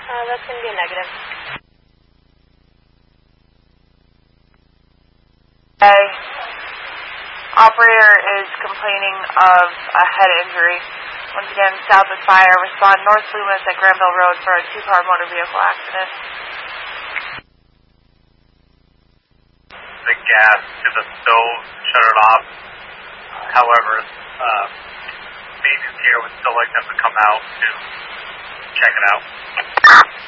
That's going to be a negative. Okay. Operator is complaining of a head injury. Once again, Southwood Fire, respond North Loomis at Granville Road for a 2-car motor vehicle accident. The gas to the stove, shut it off. However, maintenance here would still like them to come out to check it out.